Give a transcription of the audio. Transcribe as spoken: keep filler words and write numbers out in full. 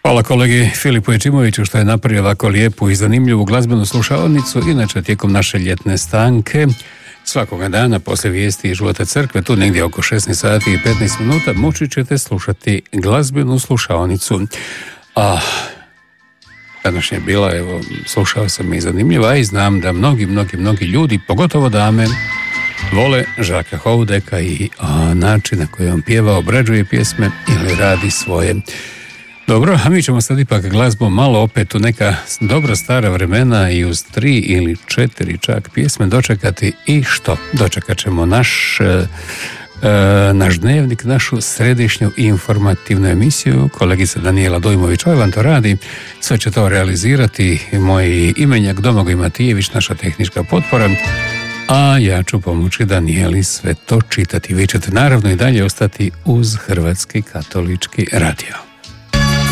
Hvala kolegi Filipu Ječimoviću što je napravio ovako lijepu i zanimljivu glazbenu slušaonicu. Inače, tijekom naše ljetne stanke, svakoga dana poslije vijesti i života crkve, tu negdje oko šesnaest sati i petnaest minuta, moći ćete slušati glazbenu slušaonicu. A današnja je bila, evo, slušao sam i zanimljiva i znam da mnogi, mnogi, mnogi ljudi, pogotovo dame, vole Žaka Houdeka i a, način na koji on pjeva, obrađuje pjesme ili radi svoje. Dobro, a mi ćemo sad ipak glazbom malo opet u neka dobra stara vremena i uz tri ili četiri čak pjesme dočekati i što? Dočekat ćemo naš, e, e, naš dnevnik, našu središnju informativnu emisiju. Kolegica Danijela Dojmović vam to radi, sve će to realizirati moj imenjak Domagoj Matijević, naša tehnička potpora, a ja ću pomoći Danijeli sve to čitati. Vi ćete naravno i dalje ostati uz Hrvatski katolički radio.